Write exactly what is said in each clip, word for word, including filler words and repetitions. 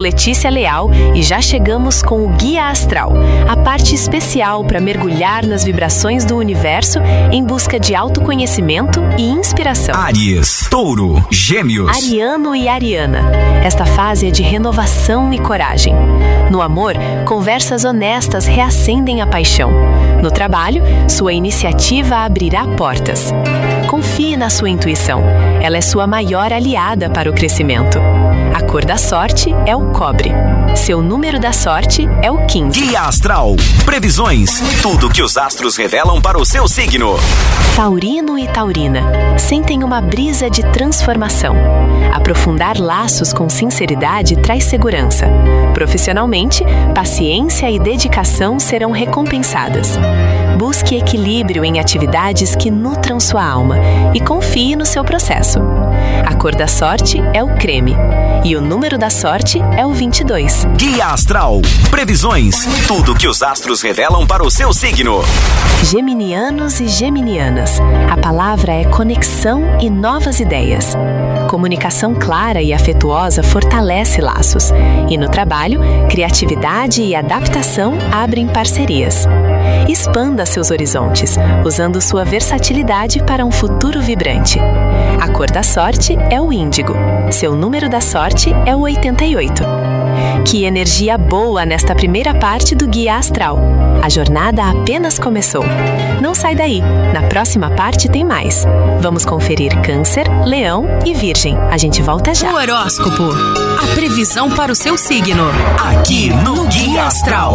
Letícia Leal e já chegamos com o Guia Astral, a parte especial para mergulhar nas vibrações do universo em busca de autoconhecimento e inspiração. Áries, Touro, Gêmeos. Ariano e Ariana. Esta fase é de renovação e coragem. No amor, conversas honestas reacendem a paixão. No trabalho, sua iniciativa abrirá portas. Confie na sua intuição. Ela é sua maior aliada para o crescimento. A cor da sorte é o cobre. Seu número da sorte é o quinze. Guia Astral. Previsões. Tudo que os astros revelam para o seu signo. Taurino e Taurina sentem uma brisa de transformação. Aprofundar laços com sinceridade traz segurança. Profissionalmente, paciência e dedicação serão recompensadas. Busque equilíbrio em atividades que nutram sua alma e confie no seu processo. A cor da sorte é o creme e o número da sorte é o vinte e dois. Guia Astral. Previsões. Tudo que os astros revelam para o seu signo. Geminianos e geminianas. A palavra é conexão e novas ideias. Comunicação clara e afetuosa fortalece laços. E no trabalho, criatividade e adaptação abrem parcerias. Expanda seus horizontes, usando sua versatilidade para um futuro vibrante. A cor da sorte é o índigo. Seu número da sorte é o oitenta e oito. Que energia boa nesta primeira parte do Guia Astral. A jornada apenas começou. Não sai daí, na próxima parte tem mais. Vamos conferir Câncer, Leão e Virgem. A gente volta já. O horóscopo. A previsão para o seu signo. Aqui no Guia Astral.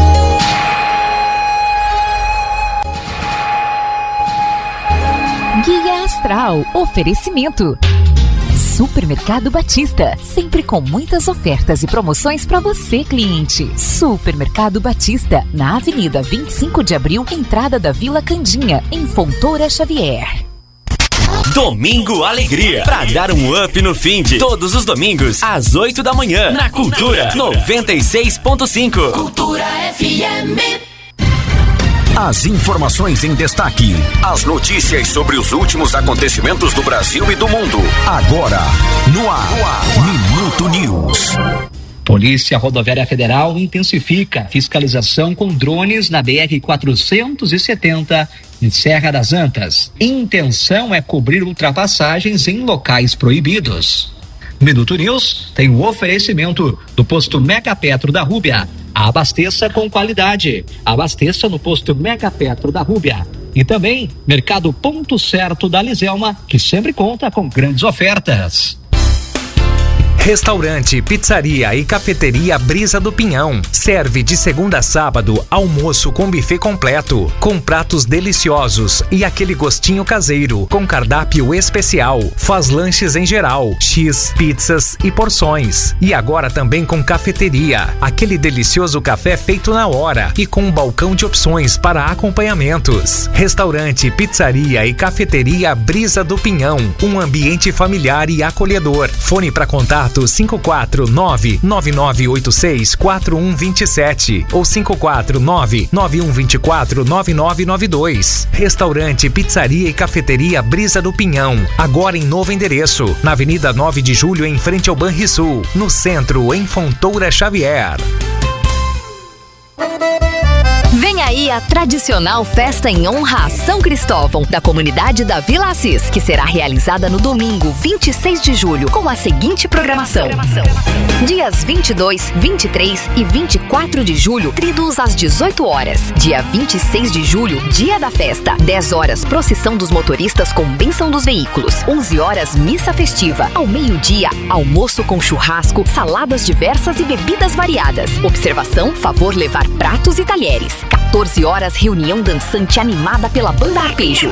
Guia Astral. Oferecimento. Supermercado Batista, sempre com muitas ofertas e promoções para você, cliente. Supermercado Batista, na Avenida vinte e cinco de abril, entrada da Vila Candinha, em Fontoura Xavier. Domingo Alegria, pra dar um up no fim de todos os domingos, às oito da manhã, na Cultura noventa e seis ponto cinco. Cultura F M. As informações em destaque. As notícias sobre os últimos acontecimentos do Brasil e do mundo. Agora, no ar, no ar. Minuto News. Polícia Rodoviária Federal intensifica fiscalização com drones na B R quatrocentos e setenta em Serra das Antas. Intenção é cobrir ultrapassagens em locais proibidos. Minuto News tem o oferecimento do posto Mega Petro da Rúbia. Abasteça com qualidade. Abasteça no posto Mega Petro da Rúbia. E também Mercado Ponto Certo da Liselma, que sempre conta com grandes ofertas. Restaurante, pizzaria e cafeteria Brisa do Pinhão. Serve de segunda a sábado almoço com buffet completo, com pratos deliciosos e aquele gostinho caseiro, com cardápio especial. Faz lanches em geral, X, pizzas e porções. E agora também com cafeteria, aquele delicioso café feito na hora e com um balcão de opções para acompanhamentos. Restaurante, pizzaria e cafeteria Brisa do Pinhão. Um ambiente familiar e acolhedor. Fone para contato cinco quatro nove nove nove oito seis quatro um dois sete ou cinco quatro nove nove um dois quatro nove nove nove dois. Restaurante, pizzaria e cafeteria Brisa do Pinhão. Agora em novo endereço, na Avenida nove de Julho, em frente ao Banrisul, no centro, em Fontoura Xavier. Vem aí a tradicional festa em honra a São Cristóvão, da comunidade da Vila Assis, que será realizada no domingo vinte e seis de julho, com a seguinte programação. Dias vinte e dois, vinte e três e vinte e quatro de julho, tridos às dezoito horas. Dia vinte e seis de julho, dia da festa, dez horas, procissão dos motoristas com bênção dos veículos. onze horas, missa festiva. Ao meio-dia, almoço com churrasco, saladas diversas e bebidas variadas. Observação, favor levar pratos e talheres. quatorze horas, reunião dançante animada pela banda Arpejo.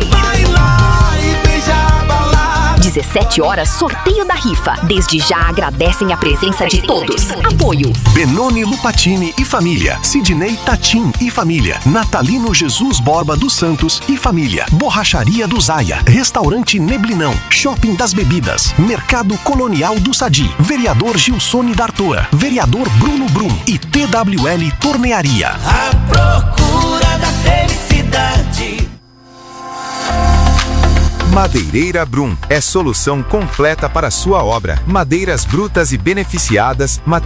dezessete horas, sorteio da rifa. Desde já agradecem a presença de todos. Apoio: Benoni Lupatini e família, Sidney Tatim e família, Natalino Jesus Borba dos Santos e família, Borracharia do Zaia, Restaurante Neblinão, Shopping das Bebidas, Mercado Colonial do Sadi, Vereador Gilsone D'Artoa, Vereador Bruno Brum e T W L Tornearia. A procura da felicidade. Madeireira Brum é solução completa para sua obra. Madeiras brutas e beneficiadas, materiais